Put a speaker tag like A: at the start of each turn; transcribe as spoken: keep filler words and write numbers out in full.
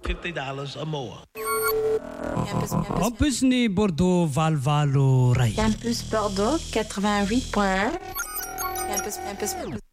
A: fifty dollars or more.
B: Campus, campus,
C: Campus ni Bordeaux Valvalo Rai.
B: Campus Bordeaux quatre-vingt-huit point un. Campus, campus, campus.